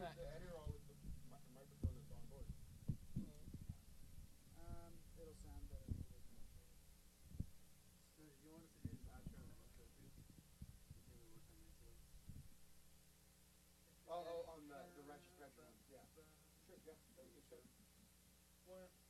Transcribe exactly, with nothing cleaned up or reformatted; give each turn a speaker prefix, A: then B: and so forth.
A: that header or with the mi- microphone that's on board?
B: Um, it'll sound better with this microphone.
C: So you want us to do this outro and then outro too? The thing we worked on yesterday?
A: Oh, oh, on the the Ratchet Stretch one. Yeah. Sure, yeah. That would be good.
C: One.